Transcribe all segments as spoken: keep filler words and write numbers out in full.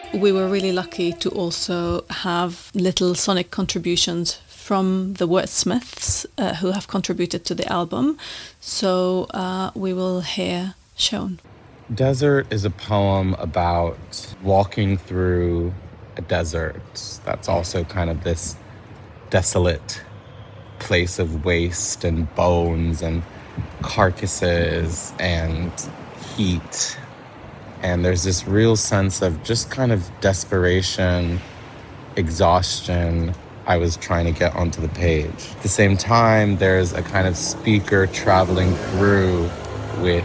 We were really lucky to also have little sonic contributions from the wordsmiths uh, who have contributed to the album. So uh, we will hear Shown. Desert is a poem about walking through a desert that's also kind of this desolate place of waste and bones and carcasses and heat. And there's this real sense of just kind of desperation, exhaustion I was trying to get onto the page. At the same time, there's a kind of speaker traveling through with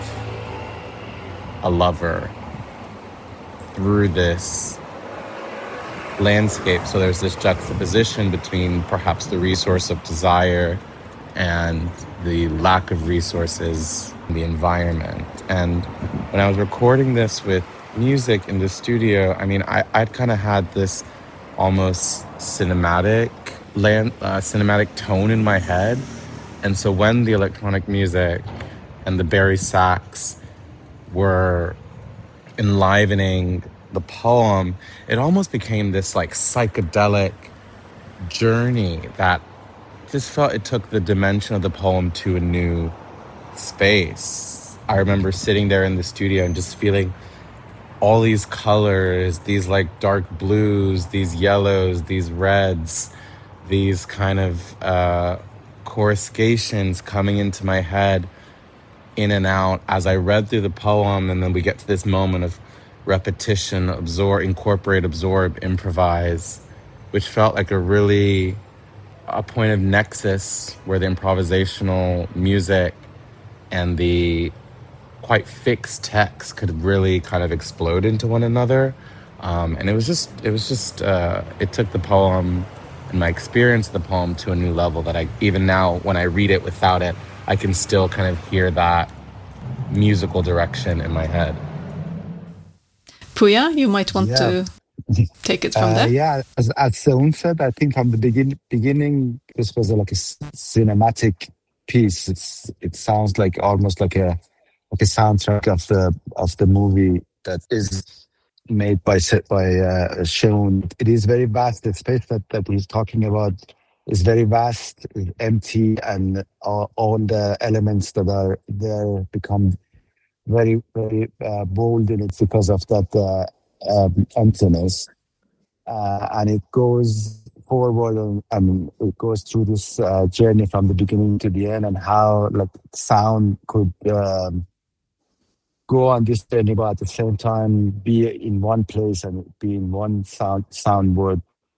a lover through this landscape. So there's this juxtaposition between perhaps the resource of desire and the lack of resources in the environment. And when I was recording this with music in the studio, I mean, I, I'd kind of had this almost cinematic land, uh, cinematic tone in my head. And so when the electronic music and the bari sax were enlivening the poem, it almost became this like psychedelic journey that just felt it took the dimension of the poem to a new space. I remember sitting there in the studio and just feeling all these colors, these like dark blues, these yellows, these reds, these kind of uh, coruscations coming into my head in and out as I read through the poem. And then we get to this moment of repetition, absorb, incorporate, absorb, improvise, which felt like a really a point of nexus where the improvisational music and the quite fixed text could really kind of explode into one another. Um, and it was just, it was just, uh, it took the poem and my experience of the poem to a new level that I, even now when I read it without it, I can still kind of hear that musical direction in my head. Puya, you might want yeah. to take it from uh, there. Yeah, as, as Seun said, I think from the begin, beginning, this was a, like a cinematic piece. It's it sounds like almost like a like a soundtrack of the of the movie that is made by by uh, Seun. It is very vast. The space that, that he's talking about is very vast, empty, and all, all the elements that are there become very, very uh, bold in it because of that uh, um, emptiness. Uh, and it goes forward and, and it goes through this uh, journey from the beginning to the end, and how like sound could um, go on this journey, but at the same time be in one place and be in one sound sound word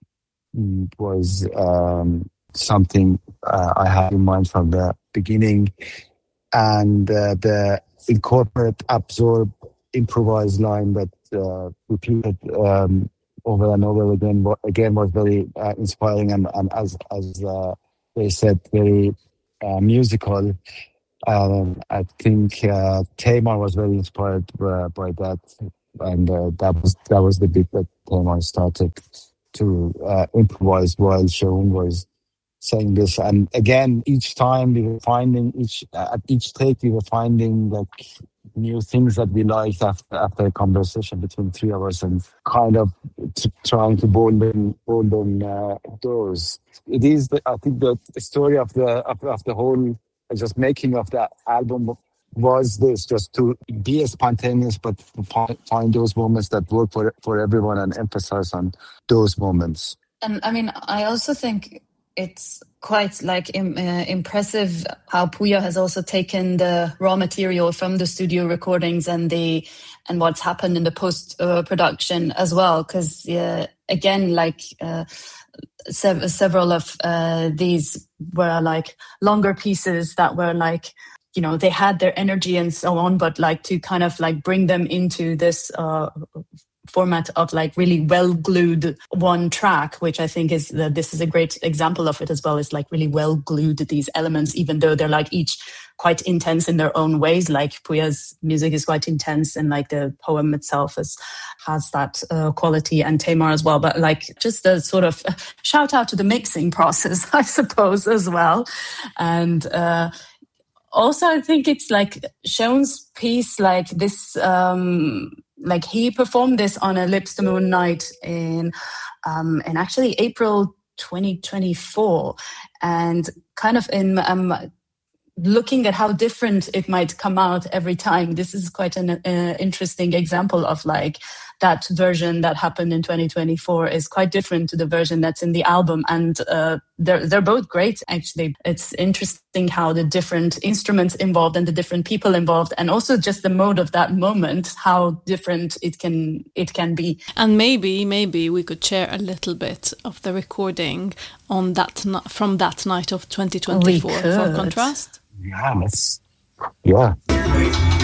was um, something uh, I had in mind from the beginning. And uh, the incorporate, absorb, improvise line that uh, repeated um, over and over again again was very uh, inspiring, and, and as as uh, they said, very uh, musical. Um, I think uh, Tamar was very inspired uh, by that, and uh, that was that was the bit that Tamar started to uh, improvise while Sharon was saying this. And again, each time we were finding each uh, at each take we were finding like new things that we liked after after a conversation between three of us, and kind of t- trying to bolden bolden uh, those. It is, the, I think, the story of the of, of the whole just making of that album was this, just to be spontaneous, but find, find those moments that work for for everyone and emphasize on those moments. And I mean, I also think it's quite like im- uh, impressive how Puya has also taken the raw material from the studio recordings and the and what's happened in the post uh, production as well. Because uh, again, like uh, sev- several of uh, these were like longer pieces that were like, you know, they had their energy and so on, but like to kind of like bring them into this uh, format of like really well glued one track, which I think is that this is a great example of it as well. Is like really well glued these elements, even though they're like each quite intense in their own ways. Like Puya's music is quite intense, and like the poem itself is has that uh, quality, and Tamar as well. But like just a sort of shout out to the mixing process, I suppose, as well. And uh, also, I think it's like Seun's piece, like this. Um, like he performed this on a Lips to Moon night in, um, in actually April twenty twenty-four, and kind of in um, looking at how different it might come out every time. This is quite an uh, interesting example of like that version that happened in twenty twenty-four is quite different to the version that's in the album. And uh, they're, they're both great, actually. It's interesting how the different instruments involved and the different people involved, and also just the mode of that moment, how different it can it can be. And maybe, maybe we could share a little bit of the recording on that from that night of twenty twenty-four for contrast. Yeah, let's, yeah.